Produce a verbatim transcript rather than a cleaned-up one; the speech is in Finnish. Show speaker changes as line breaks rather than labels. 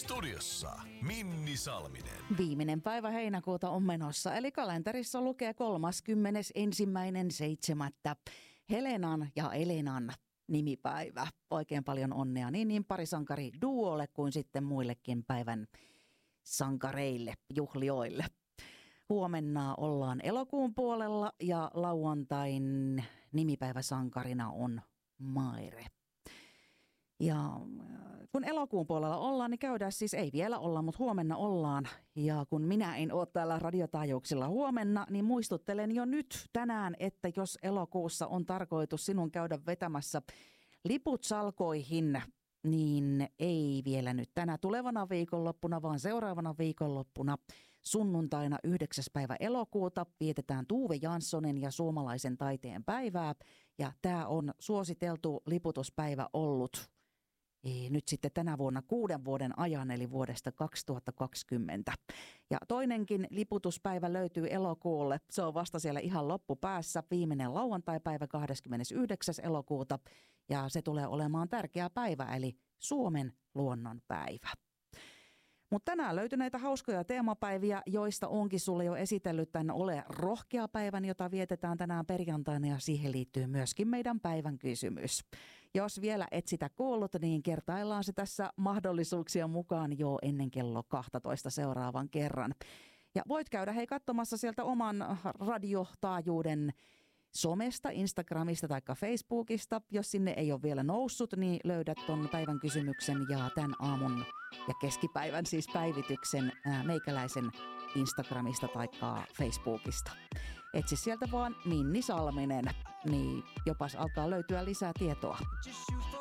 Studiossa Minni Salminen.
Viimeinen päivä heinäkuuta on menossa, eli kalenterissa lukee kolmaskymmenesensimmäinen seitsemättä. Helenan ja Elenan nimipäivä. Oikein paljon onnea niin, niin parisankari duolle kuin sitten muillekin päivän sankareille, juhlioille. Huomenna ollaan elokuun puolella ja lauantain nimipäiväsankarina on Maire. Ja kun elokuun puolella ollaan, niin käydään siis, ei vielä olla, mutta huomenna ollaan. Ja kun minä en ole täällä radiotaajuuksilla huomenna, niin muistuttelen jo nyt tänään, että jos elokuussa on tarkoitus sinun käydä vetämässä liput salkoihin, niin ei vielä nyt tänä tulevana viikonloppuna, vaan seuraavana viikonloppuna sunnuntaina yhdeksäs päivä elokuuta vietetään Tuve Janssonin ja suomalaisen taiteen päivää. Ja tämä on suositeltu liputuspäivä ollut nyt sitten tänä vuonna kuuden vuoden ajan, eli vuodesta kaksituhattakaksikymmentä. Ja toinenkin liputuspäivä löytyy elokuulle. Se on vasta siellä ihan loppupäässä, viimeinen lauantaipäivä kahdeskymmenesyhdeksäs elokuuta. Ja se tulee olemaan tärkeä päivä, eli Suomen luonnon päivä. Mutta tänään löytyy näitä hauskoja teemapäiviä, joista onkin sulle jo esitellyt tämän Ole rohkea päivän, jota vietetään tänään perjantaina, ja siihen liittyy myöskin meidän päivän kysymys. Jos vielä et sitä kuullut, niin kertaillaan se tässä mahdollisuuksien mukaan jo ennen kello kaksitoista seuraavan kerran. Ja voit käydä hei katsomassa sieltä oman radiotaajuuden somesta, Instagramista tai Facebookista. Jos sinne ei ole vielä noussut, niin löydät ton päivän kysymyksen ja tämän aamun ja keskipäivän siis päivityksen ää, meikäläisen Instagramista tai Facebookista. Etsi sieltä vaan Minni Salminen, niin jopas alkaa löytyä lisää tietoa.